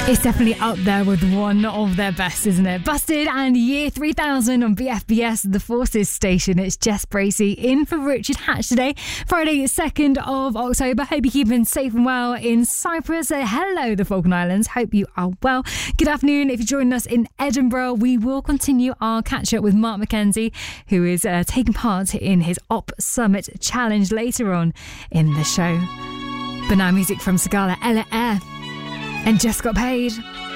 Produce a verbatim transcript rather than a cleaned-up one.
It's definitely up there with one of their best, isn't it? Busted and Year three thousand on B F B S, the Forces station. It's Jess Bracey in for Richard Hatch today, Friday, second of October. Hope you're keeping safe and well in Cyprus. Uh, hello, the Falkland Islands. Hope you are well. Good afternoon. If you're joining us in Edinburgh, we will continue our catch-up with Mark McKenzie, who is uh, taking part in his Op Summit Challenge later on in the show. But now music from Sigala, Ella Air, and Just Got Paid.